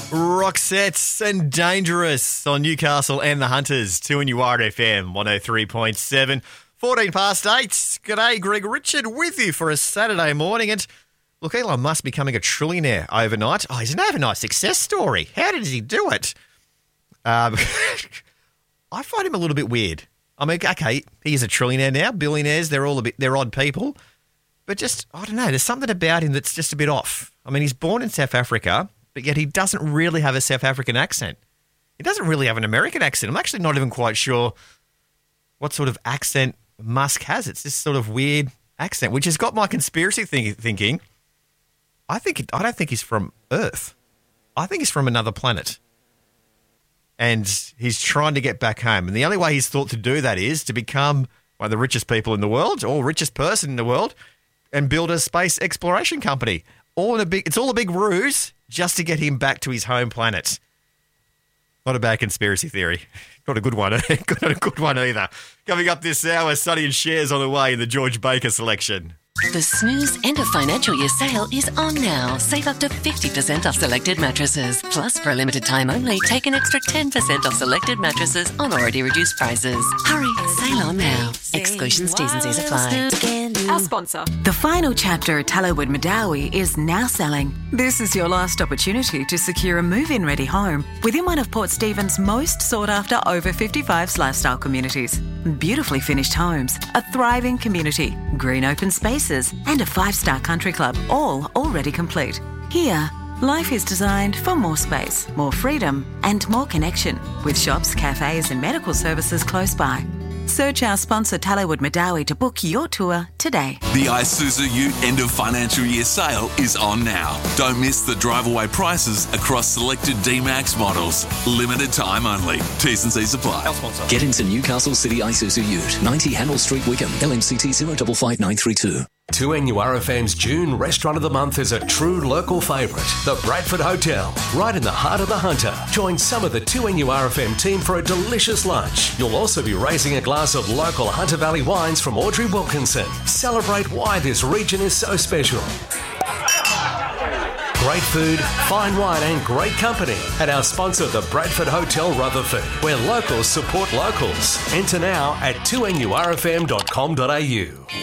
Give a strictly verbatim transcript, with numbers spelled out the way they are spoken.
Roxette and Dangerous on Newcastle and the Hunters. two N U R F M one oh three point seven. fourteen past eight. G'day, Greg Richard with you for a Saturday morning. And look, Elon Musk becoming a trillionaire overnight. Oh, he's an overnight success story. How did he do it? Um, I find him a little bit weird. I mean, okay, he's a trillionaire now. Billionaires, they're all a bit, they're odd people. But just, I don't know, there's something about him that's just a bit off. I mean, he's born in South Africa, but yet he doesn't really have a South African accent. He doesn't really have an American accent. I'm actually not even quite sure what sort of accent Musk has. It's this sort of weird accent, which has got my conspiracy think- thinking. I think I don't think he's from Earth. I think he's from another planet. And he's trying to get back home. And the only way he's thought to do that is to become one of the richest people in the world, or richest person in the world, and build a space exploration company. All in a big, it's all a big ruse just to get him back to his home planet. Not a bad conspiracy theory. Not a good one. Not a good one either. Coming up this hour, Sonny and Cher's on the way in the George Baker selection. The Snooze End of Financial Year sale is on now. Save up to fifty percent off selected mattresses. Plus, for a limited time only, take an extra ten percent off selected mattresses on already reduced prices. Hurry, sale on now. Exclusions, T's and C's apply. Our sponsor. The final chapter at Tallowood Madawi is now selling. This is your last opportunity to secure a move-in ready home within one of Port Stephens' most sought-after over fifty-fives lifestyle communities. Beautifully finished homes, a thriving community, green open spaces, and a five-star country club, all already complete. Here, life is designed for more space, more freedom, and more connection, with shops, cafes, and medical services close by. Search our sponsor Tallowood Madawi to book your tour today. The Isuzu Ute End of Financial Year sale is on now. Don't miss the drive-away prices across selected D-Max models. Limited time only. T's and C's apply. Get into Newcastle City Isuzu Ute, ninety Hannell Street, Wickham, L M C T zero five five nine three two. two N U R F M's June Restaurant of the Month is a true local favourite, the Bradford Hotel, right in the heart of the Hunter. Join some of the two N U R F M team for a delicious lunch. You'll also be raising a glass of local Hunter Valley wines from Audrey Wilkinson. Celebrate why this region is so special. Great food, fine wine and great company at our sponsor, the Bradford Hotel Rutherford, where locals support locals. Enter now at two N U R F M dot com dot A U.